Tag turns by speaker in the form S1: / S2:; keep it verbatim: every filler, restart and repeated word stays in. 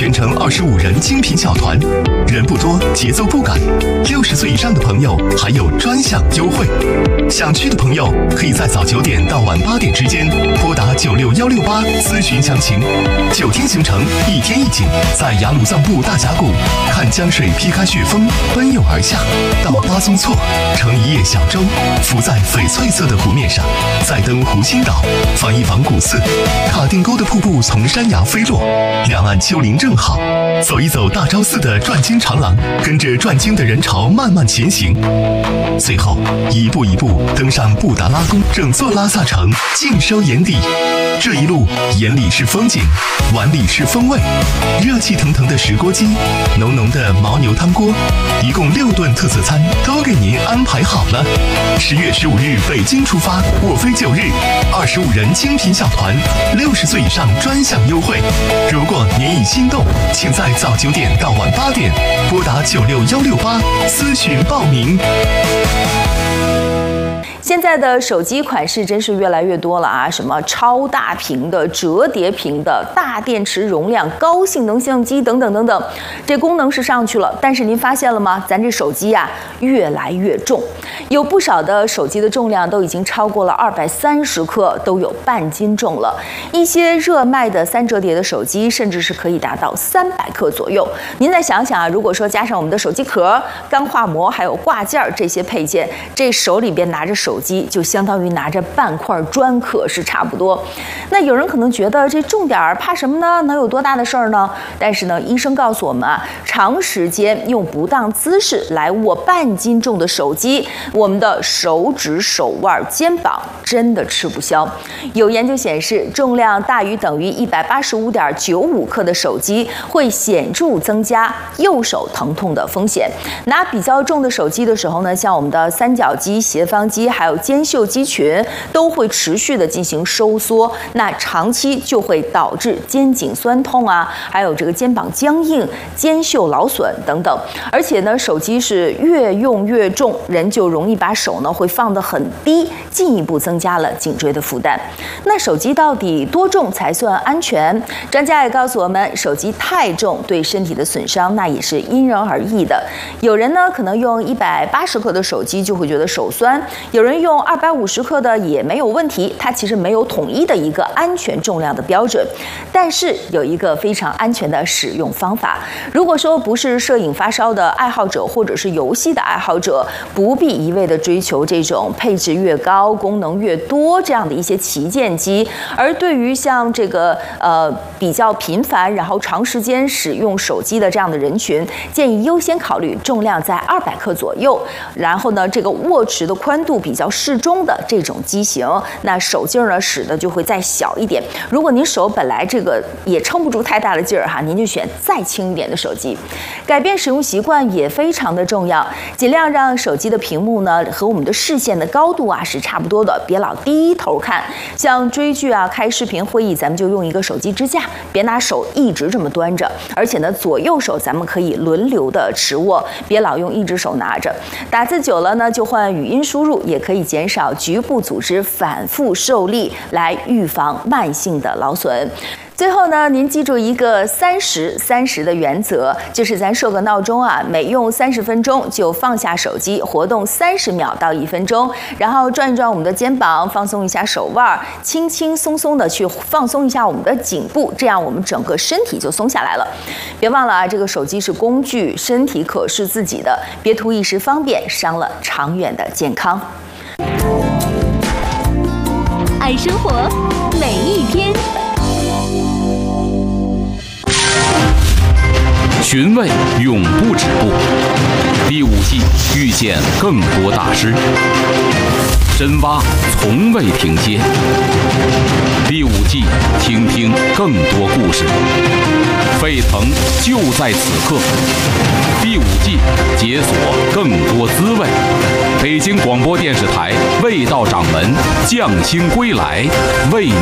S1: 全程二十五人精品小团，人不多，节奏不赶。六十岁以上的朋友还有专享优惠。想去的朋友可以在早九点到晚八点之间拨打九六幺六八咨询详情。九天行程，一天一景，在雅鲁藏布大峡谷看江水劈开雪峰奔涌而下，到巴松措乘一叶小舟，浮在翡翠色的湖面上，再登湖心岛，访一访古寺，卡定沟的瀑布从山崖飞落，两岸丘陵正好，走一走大昭寺的转经长廊，跟着转经的人潮慢慢前行，最后一步一步登上布达拉宫，整座拉萨城尽收眼底。这一路眼里是风景，碗里是风味，热气腾腾的石锅鸡，浓浓的牦牛汤锅，一共六顿特色餐都给您安排好了。十月十五日北京出发，我飞九日，二十五人精品小团，六十岁以上专享优惠。如果您已心动，请在早九点到晚八点拨打九六幺六八咨询报名。
S2: 现在的手机款式真是越来越多了啊！什么超大屏的、折叠屏的、大电池容量、高性能相机等等等等，这功能是上去了，但是您发现了吗？咱这手机呀、啊、越来越重，有不少的手机的重量都已经超过了二百三十克，都有半斤重了。一些热卖的三折叠的手机，甚至是可以达到三百克左右。您再想想啊，如果说加上我们的手机壳、钢化膜还有挂件这些配件，这手里边拿着手。手机就相当于拿着半块砖壳是差不多。那有人可能觉得这重点儿怕什么呢？能有多大的事儿呢？但是呢，医生告诉我们啊，长时间用不当姿势来握半斤重的手机，我们的手指、手腕、肩膀真的吃不消。有研究显示，重量大于等于一百八十五点九五克的手机会显著增加右手疼痛的风险。拿比较重的手机的时候呢，像我们的三角肌、斜方肌还有肩袖肌群都会持续的进行收缩，那长期就会导致肩颈酸痛啊，还有这个肩膀僵硬、肩袖劳损等等。而且呢，手机是越用越重，人就容易把手呢会放得很低，进一步增加了颈椎的负担。那手机到底多重才算安全？专家也告诉我们，手机太重对身体的损伤那也是因人而异的。有人呢可能用一百八十克的手机就会觉得手酸，有人用二百五十克的也没有问题，它其实没有统一的一个安全重量的标准，但是有一个非常安全的使用方法。如果说不是摄影发烧的爱好者，或者是游戏的爱好者，不必一味的追求这种配置越高、功能越多这样的一些旗舰机，而对于像这个呃比较频繁然后长时间使用手机的这样的人群，建议优先考虑重量在二百克左右，然后呢这个握持的宽度比较适中的这种机型，那手劲儿呢使得就会再小一点。如果您手本来这个也撑不住太大的劲儿哈，您就选再轻一点的手机。改变使用习惯也非常的重要，尽量让手机的屏幕呢和我们的视线的高度啊是差不多的，别老低头看。像追剧啊、开视频会议，咱们就用一个手机支架，别拿手一直这么端着。而且呢，左右手咱们可以轮流的持握，别老用一只手拿着。打字久了呢，就换语音输入，也可以减少局部组织反复受力，来预防慢性的劳损。最后呢，您记住一个三十三十的原则，就是咱设个闹钟啊，每用三十分钟就放下手机，活动三十秒到一分钟，然后转一转我们的肩膀，放松一下手腕，轻轻松松的去放松一下我们的颈部，这样我们整个身体就松下来了。别忘了啊，这个手机是工具，身体可是自己的，别图一时方便，伤了长远的健康。
S3: 爱生活，每一天。
S4: 寻味永不止步，第五季遇见更多大师，深挖从未停歇。第五季听听更多故事，沸腾就在此刻。第五季解锁更多滋味。北京广播电视台味道掌门匠心归来，为